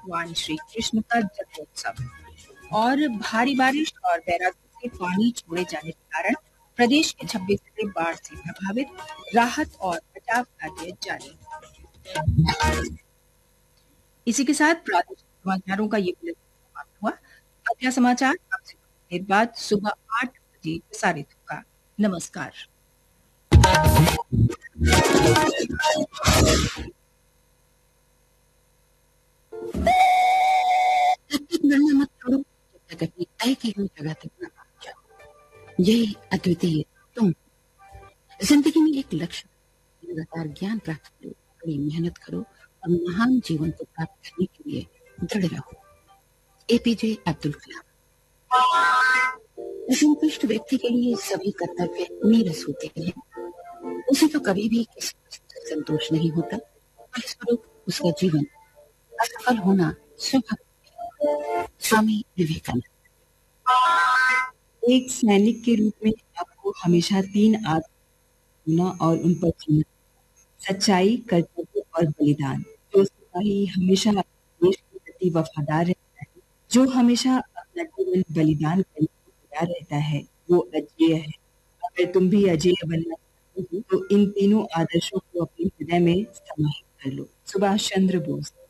भगवान श्री कृष्ण का जन्मोत्सव। और भारी बारिश और बैराजों से पानी छोड़े जाने के कारण प्रदेश के 26 जिले बाढ़ से प्रभावित, राहत और बचाव कार्य जारी। इसी के साथ प्रादेशिक समाचारों का ये बुलेटिन समाप्त हुआ। अगला समाचार आपसे कुछ देर बाद सुबह 8 बजे प्रसारित होगा। नमस्कार। जब तक गणना मत छोड़ो, जब तक अपनी तय की हुई जगह तक न पहुंच जाओ। यही अद्वितीय तुम। जिंदगी में एक लक्ष्य, लगातार ज्ञान प्राप्त करो, कड़ी मेहनत करो और महान जीवन को प्राप्त करने के लिए दृढ़ रहो। एपीजे अब्दुल कलाम। असंतुष्ट व्यक्ति के लिए सभी कर्तव्य नीरस होते हैं। उसे तो कभी भी किसी वस्तु से संतोष नहीं होता, फलस्वरूप उसका जीवन असफल होना स्वाभाविक। स्वामी विवेकानंद। एक सैनिक के रूप में आपको हमेशा 3 आदतें होना और उन पर जीना: सच्चाई, कर्तव्य और बलिदान। जो सिपाही हमेशा देश के प्रति वफादार रहता है, जो हमेशा अपना जीवन बलिदान करने को तैयार रहता है, वो अजेय है। अगर तुम भी अजेय बनना चाहते हो, तो इन तीनों आदर्शों को अपने हृदय में समाहित कर लो। सुभाष चंद्र बोस।